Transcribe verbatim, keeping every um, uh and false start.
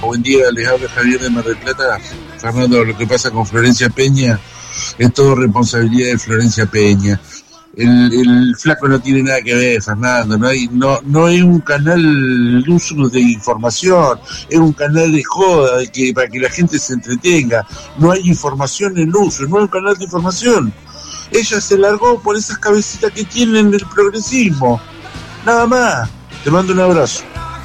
buen día, les habla Javier de Mar del Plata. Fernando, lo que pasa con Florencia Peña es todo responsabilidad de Florencia Peña. El, el flaco no tiene nada que ver, Fernando, no hay, no, no es un canal de uso de información, es un canal de joda, de que, para que la gente se entretenga, no hay información en uso, no es un canal de información. Ella se largó por esas cabecitas que tienen del progresismo, nada más. Te mando un abrazo.